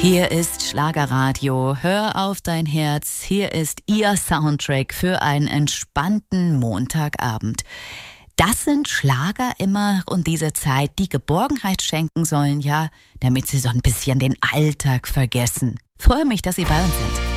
Hier ist Schlagerradio. Hör auf dein Herz. Hier ist Ihr Soundtrack für einen entspannten Montagabend. Das sind Schlager immer und diese Zeit, die Geborgenheit schenken sollen, ja, damit Sie so ein bisschen den Alltag vergessen. Freue mich, dass Sie bei uns sind.